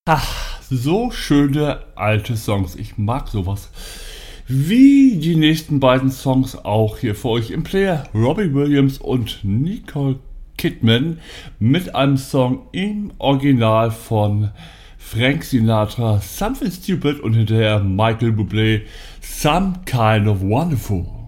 Ach, so schöne alte Songs. Ich mag sowas. Wie die nächsten beiden Songs auch hier für euch im Player. Robbie Williams und Nicole Kidman mit einem Song im Original von Frank Sinatra, Something Stupid, und hinterher Michael Bublé, Some Kind of Wonderful.